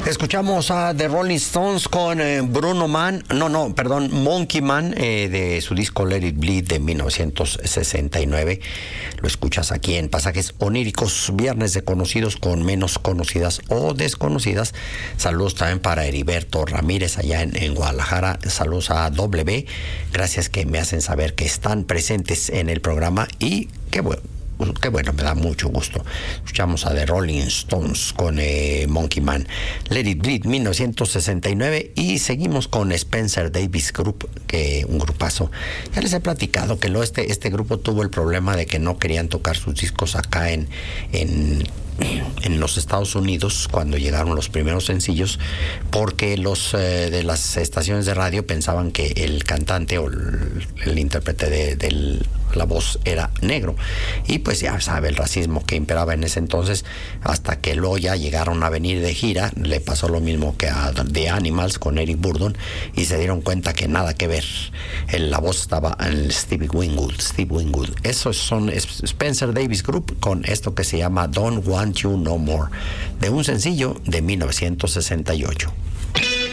Escuchamos a The Rolling Stones con Monkey Man, de su disco Let It Bleed de 1969. Lo escuchas aquí en Pasajes Oníricos, viernes de conocidos con menos conocidas o desconocidas. Saludos también para Heriberto Ramírez allá en Guadalajara. Saludos a W. Gracias que me hacen saber que están presentes en el programa y qué bueno, me da mucho gusto. Escuchamos a The Rolling Stones con Monkey Man, Let It Bleed, 1969, y seguimos con Spencer Davis Group, que un grupazo. Ya les he platicado que este grupo tuvo el problema de que no querían tocar sus discos acá en los Estados Unidos cuando llegaron los primeros sencillos, porque los de las estaciones de radio pensaban que el cantante o el intérprete de la voz era negro, y pues ya sabe el racismo que imperaba en ese entonces, hasta que luego ya llegaron a venir de gira. Le pasó lo mismo que a The Animals con Eric Burdon, y se dieron cuenta que nada que ver, la voz estaba en Steve Winwood. Esos son Spencer Davis Group con esto que se llama Don't Want You No More, de un sencillo de 1968.